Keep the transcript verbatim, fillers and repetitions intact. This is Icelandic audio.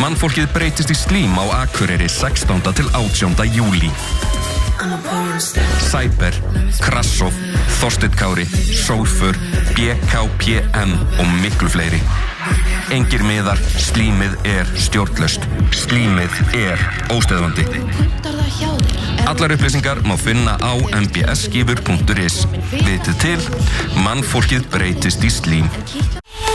Mannfólkið breytist í slím á Akureyri sextánda til átjánda júlí. Cyber, Krassov, Þorsteinn Kári, Sólfur, B K P M og miklu fleiri. Engir miðar, slímið er stjórnlaust. Slímið er óstöðvandi. Allar upplýsingar má finna á m b s skifur punktur is. Vitið til, mannfólkið breytist í slím.